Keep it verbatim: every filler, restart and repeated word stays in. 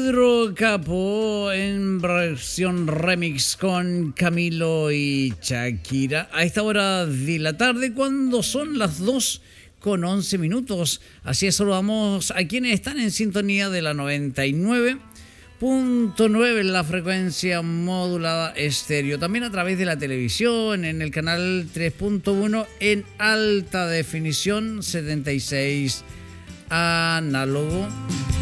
Pedro Capó en versión remix con Camilo y Shakira a esta hora de la tarde, cuando son las dos con once minutos. Así es, saludamos a quienes están en sintonía de la noventa y nueve punto nueve en la frecuencia modulada estéreo, también a través de la televisión en el canal tres punto uno en alta definición setenta y seis análogo.